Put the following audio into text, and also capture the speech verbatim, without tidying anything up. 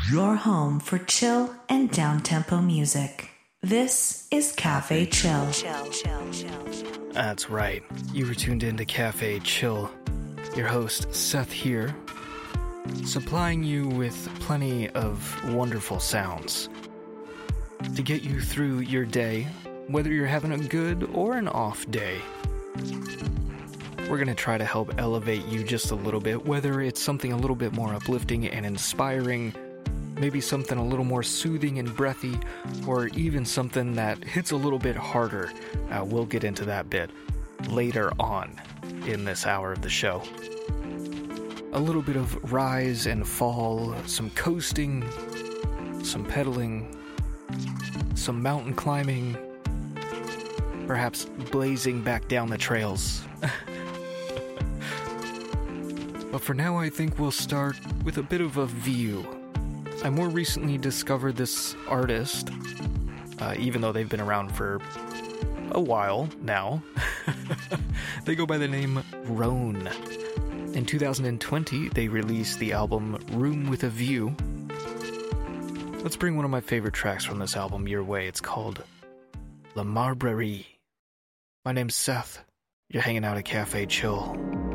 your home for chill and down-tempo music. This is Cafe Chill. That's right. You were tuned into Cafe Chill. Your host, Seth here, supplying you with plenty of wonderful sounds to get you through your day, whether you're having a good or an off day. We're going to try to help elevate you just a little bit, whether it's something a little bit more uplifting and inspiring, maybe something a little more soothing and breathy, or even something that hits a little bit harder. Uh, we'll get into that bit later on in this hour of the show. A little bit of rise and fall, some coasting, some pedaling, some mountain climbing, perhaps blazing back down the trails. But for now, I think we'll start with a bit of a view. I more recently discovered this artist, uh, even though they've been around for a while now. They go by the name Rhone. In two thousand twenty, they released the album Room with a View. Let's bring one of my favorite tracks from this album your way. It's called La Marbrerie. My name's Seth. You're hanging out at Cafe Chill.